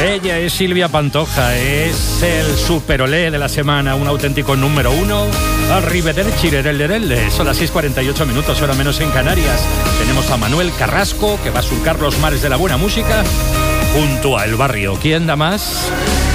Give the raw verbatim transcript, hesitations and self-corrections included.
Ella es Silvia Pantoja, es el superolé de la semana, un auténtico número uno. Arrivederci, lerellerelle. Son las seis cuarenta y ocho minutos, hora menos en Canarias. Tenemos a Manuel Carrasco, que va a surcar los mares de la buena música junto a El Barrio. ¿Quién da más?